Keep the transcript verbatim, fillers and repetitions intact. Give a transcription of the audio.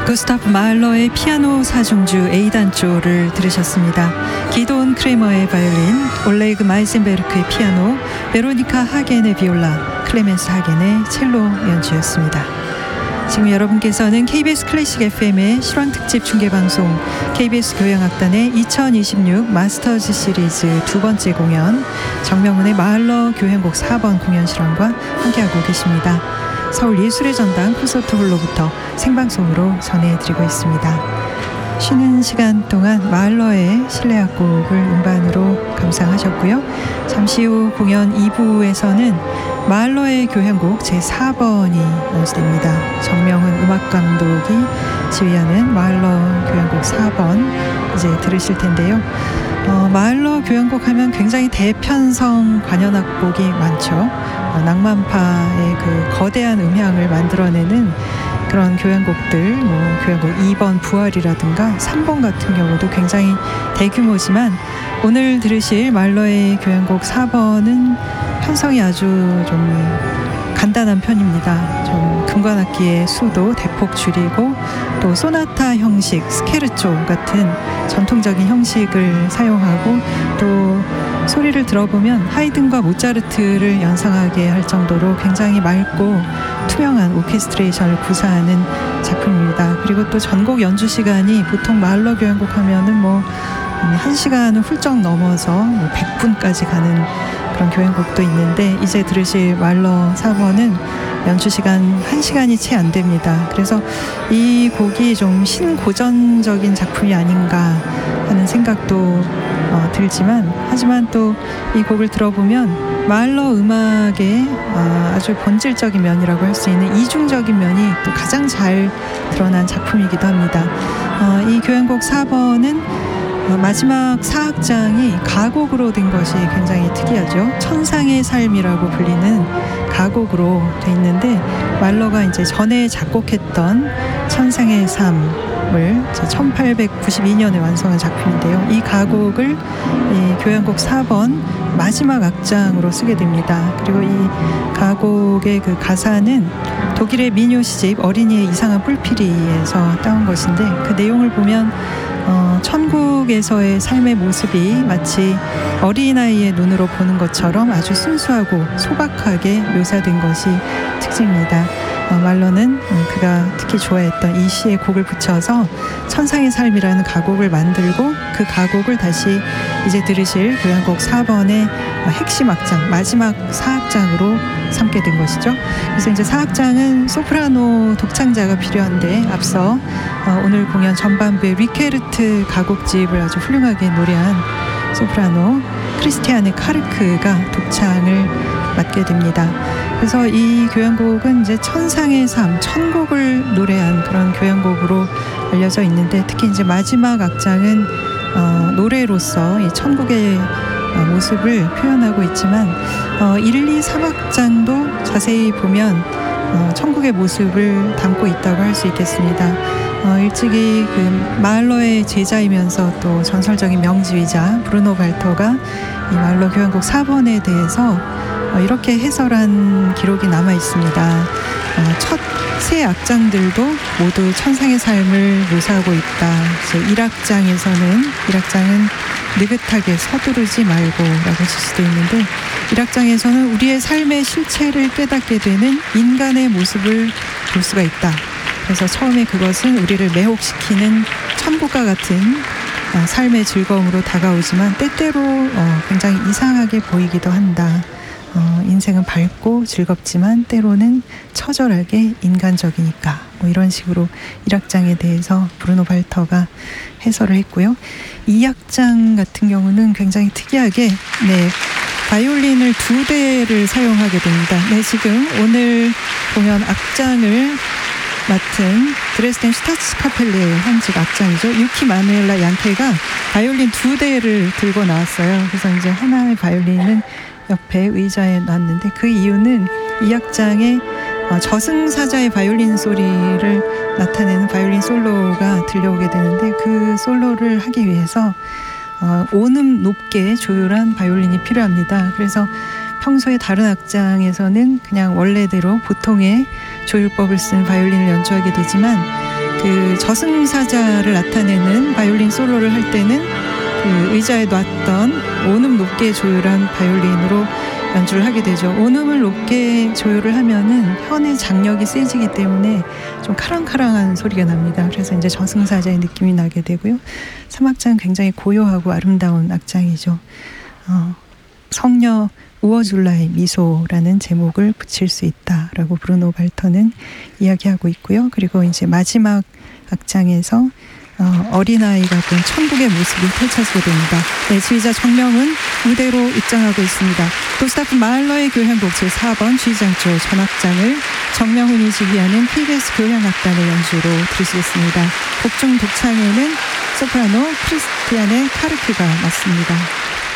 구스타프 마을러의 피아노 사중주 A단조를 들으셨습니다. 기돈 크레머의 바이올린, 올레이그 마이센베르크의 피아노, 베로니카 하겐의 비올라, 클레멘스 하겐의 첼로 연주였습니다. 지금 여러분께서는 케이비에스 클래식 에프엠의 실황특집 중계방송 케이비에스 교향악단의 이천이십육 마스터즈 시리즈 두 번째 공연 정명훈의 마을러 교향곡 사 번 공연 실황과 함께하고 계십니다. 서울 예술의 전당 콘서트 홀로부터 생방송으로 전해드리고 있습니다. 쉬는 시간 동안 마을러의 실내악곡을 음반으로 감상하셨고요. 잠시 후 공연 이 부에서는 마을러의 교향곡 제사 번이 연주됩니다. 정명훈 음악감독이 지휘하는 마을러 교향곡 사 번 이제 들으실 텐데요. 어, 마을러 교향곡 하면 굉장히 대편성 관현악곡이 많죠. 어, 낭만파의 그 거대한 음향을 만들어내는 그런 교향곡들, 뭐 교향곡 이 번 부활이라든가 삼 번 같은 경우도 굉장히 대규모지만 오늘 들으실 마을러의 교향곡 사 번은 편성이 아주 좀 간단한 편입니다. 좀 금관악기의 수도 대폭 줄이고 또 소나타 형식, 스케르초 같은 전통적인 형식을 사용하고 또 소리를 들어보면 하이든과 모차르트를 연상하게 할 정도로 굉장히 맑고 투명한 오케스트레이션을 구사하는 작품입니다. 그리고 또 전곡 연주 시간이 보통 마을러 교향곡 하면은 뭐 한 시간을 훌쩍 넘어서 뭐 백 분까지 가는 그런 교향곡도 있는데 이제 들으실 마을러 사 번은 연주 시간 한 시간이 채 안 됩니다. 그래서 이 곡이 좀 신고전적인 작품이 아닌가 하는 생각도 어, 들지만 하지만 또 이 곡을 들어보면 마을러 음악의 어, 아주 본질적인 면이라고 할 수 있는 이중적인 면이 또 가장 잘 드러난 작품이기도 합니다. 어, 이 교향곡 사 번은 어, 마지막 사 악장이 가곡으로 된 것이 굉장히 특이하죠. 천상의 삶이라고 불리는 가곡으로 돼 있는데 마을러가 이제 전에 작곡했던 천상의 삶을 천팔백구십이 년에 완성한 작품인데요. 이 가곡을 이 교향곡 사 번 마지막 악장으로 쓰게 됩니다. 그리고 이 가곡의 그 가사는 독일의 민요 시집 어린이의 이상한 뿔피리에서 따온 것인데 그 내용을 보면 어, 천국에서의 삶의 모습이 마치 어린아이의 눈으로 보는 것처럼 아주 순수하고 소박하게 묘사된 것이 특징입니다. 어, 마을러는 음, 그가 특히 좋아했던 이 시에 곡을 붙여서 천상의 삶이라는 가곡을 만들고 그 가곡을 다시 이제 들으실 교향곡 사 번의 핵심 악장, 마지막 사 악장으로 삼게 된 것이죠. 그래서 이제 사 악장은 소프라노 독창자가 필요한데 앞서 어, 오늘 공연 전반부에 리케르트 가곡집을 아주 훌륭하게 노래한 소프라노 크리스티아네 카르크가 독창을 맡게 됩니다. 그래서 이 교향곡은 이제 천상의 삶, 천국을 노래한 그런 교향곡으로 알려져 있는데 특히 이제 마지막 악장은 어, 노래로서 이 천국의 어, 모습을 표현하고 있지만 어, 일, 이, 삼 악장도 자세히 보면 어, 천국의 모습을 담고 있다고 할 수 있겠습니다. 어, 일찍이 그 마을러의 제자이면서 또 전설적인 명지휘자 브루노 발터가 이 마을러 교향곡 사 번에 대해서 어, 이렇게 해설한 기록이 남아 있습니다. 어, 첫 세 악장들도 모두 천상의 삶을 묘사하고 있다. 그래서 일 악장에서는 일 악장은 느긋하게 서두르지 말고 라고 할 수도 있는데 일 악장에서는 우리의 삶의 실체를 깨닫게 되는 인간의 모습을 볼 수가 있다. 그래서 처음에 그것은 우리를 매혹시키는 천국과 같은 어, 삶의 즐거움으로 다가오지만 때때로 어, 굉장히 이상하게 보이기도 한다. 어, 인생은 밝고 즐겁지만 때로는 처절하게 인간적이니까 뭐 이런 식으로 일 악장에 대해서 브루노 발터가 해설을 했고요. 이 악장 같은 경우는 굉장히 특이하게 네, 바이올린을 두 대를 사용하게 됩니다. 네, 지금 오늘 공연 악장을 맡은 드레스덴 슈타츠카펠레의 현직 악장이죠. 유키 마누엘라 양케가 바이올린 두 대를 들고 나왔어요. 그래서 이제 하나의 바이올린은 옆에 의자에 놨는데 그 이유는 이 악장의 저승사자의 바이올린 소리를 나타내는 바이올린 솔로가 들려오게 되는데 그 솔로를 하기 위해서 온음 높게 조율한 바이올린이 필요합니다. 그래서 평소에 다른 악장에서는 그냥 원래대로 보통의 조율법을 쓴 바이올린을 연주하게 되지만 그 저승사자를 나타내는 바이올린 솔로를 할 때는 그 의자에 놨던 온음 높게 조율한 바이올린으로 연주를 하게 되죠. 온음을 높게 조율을 하면은 현의 장력이 세지기 때문에 좀 카랑카랑한 소리가 납니다. 그래서 이제 저승사자의 느낌이 나게 되고요. 삼 악장은 굉장히 고요하고 아름다운 악장이죠. 어, 성녀 우어줄라의 미소라는 제목을 붙일 수 있다라고 브루노 발터는 이야기하고 있고요. 그리고 이제 마지막 악장에서 어, 어린아이가 본 천국의 모습이 펼쳐지게 됩니다. 네, 지휘자 정명은 무대로 입장하고 있습니다. 구스타프 마을러의 교향곡 제사 번 G장조 전악장을 정명훈이 지휘하는 케이비에스 교향악단의 연주로 들으시겠습니다. 곡중 독창에는 소프라노 크리스티안의 카르크가 맡습니다.